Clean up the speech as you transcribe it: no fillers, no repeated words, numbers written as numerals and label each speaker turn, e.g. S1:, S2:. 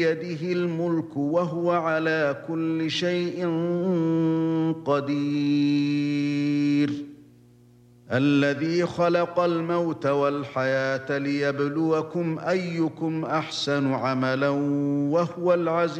S1: بيده الملك وهو على كل شيء قدير الذي خلق الموت والحياة ليبلوكم أيكم أحسن عملا وهو العزيز